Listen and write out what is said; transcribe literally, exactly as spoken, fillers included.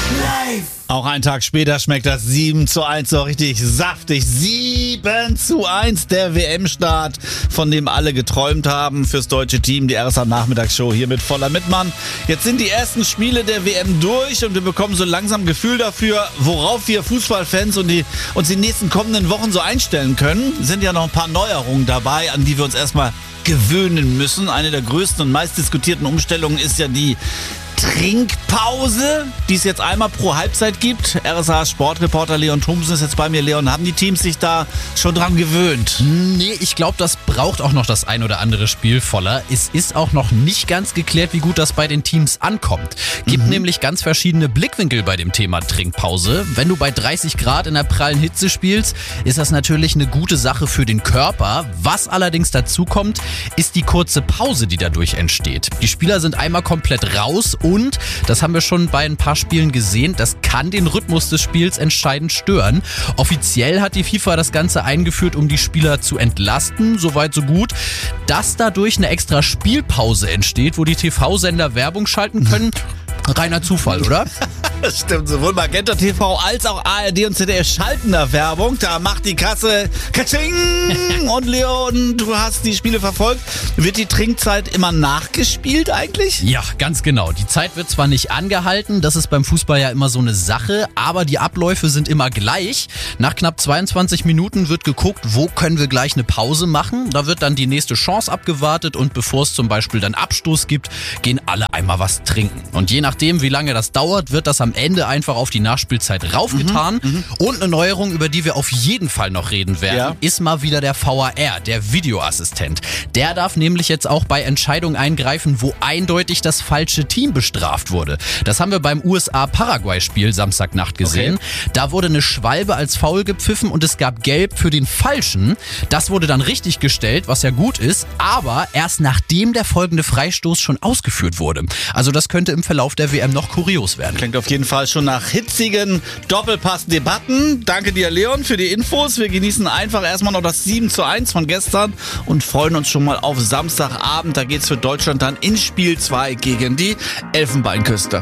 Auch einen Tag später schmeckt das sieben zu eins so richtig saftig. sieben zu eins, der W M-Start, von dem alle geträumt haben fürs deutsche Team. Die R S A-Nachmittagsshow hier mit Voller Mittmann. Jetzt sind die ersten Spiele der W M durch und wir bekommen so langsam ein Gefühl dafür, worauf wir Fußballfans und die, uns die nächsten kommenden Wochen so einstellen können. Es sind ja noch ein paar Neuerungen dabei, an die wir uns erstmal gewöhnen müssen. Eine der größten und meistdiskutierten Umstellungen ist ja die Trinkpause, die es jetzt einmal pro Halbzeit gibt. R S A-Sportreporter Leon Thomsen ist jetzt bei mir. Leon, haben die Teams sich da schon dran gewöhnt? Nee, ich glaube, das braucht auch noch das ein oder andere Spiel voller. Es ist auch noch nicht ganz geklärt, wie gut das bei den Teams ankommt. Gibt mhm. nämlich ganz verschiedene Blickwinkel bei dem Thema Trinkpause. Wenn du bei dreißig Grad in der prallen Hitze spielst, ist das natürlich eine gute Sache für den Körper. Was allerdings dazu kommt, ist die kurze Pause, die dadurch entsteht. Die Spieler sind einmal komplett raus und, das haben wir schon bei ein paar Spielen gesehen, das kann den Rhythmus des Spiels entscheidend stören. Offiziell hat die FIFA das Ganze eingeführt, um die Spieler zu entlasten, soweit so gut. Dass dadurch eine extra Spielpause entsteht, wo die T V-Sender Werbung schalten können, reiner Zufall, oder? Das stimmt, sowohl Magenta T V als auch A R D und Z D F schalten da Werbung. Da macht die Kasse Katsching! Und Leon, du hast die Spiele verfolgt. Wird die Trinkzeit immer nachgespielt eigentlich? Ja, ganz genau. Die Zeit wird zwar nicht angehalten, das ist beim Fußball ja immer so eine Sache, aber die Abläufe sind immer gleich. Nach knapp zweiundzwanzig Minuten wird geguckt, wo können wir gleich eine Pause machen. Da wird dann die nächste Chance abgewartet und bevor es zum Beispiel dann Abstoß gibt, gehen alle einmal was trinken. Und je nachdem, wie lange das dauert, wird das am Ende einfach auf die Nachspielzeit raufgetan. Mhm, und eine Neuerung, über die wir auf jeden Fall noch reden werden, ja. ist mal wieder der V A R, der Videoassistent. Der darf nämlich jetzt auch bei Entscheidungen eingreifen, wo eindeutig das falsche Team bestraft wurde. Das haben wir beim U S A-Paraguay-Spiel Samstagnacht gesehen. Okay. Da wurde eine Schwalbe als Foul gepfiffen und es gab Gelb für den Falschen. Das wurde dann richtig gestellt, was ja gut ist, aber erst nachdem der folgende Freistoß schon ausgeführt wurde. Also das könnte im Verlauf der W M noch kurios werden. Klingt auf jeden Fall schon nach hitzigen Doppelpass-Debatten. Danke dir, Leon, für die Infos. Wir genießen einfach erstmal noch das sieben zu eins von gestern und freuen uns schon mal auf Samstagabend. Da geht's für Deutschland dann in Spiel zwei gegen die Elfenbeinküste.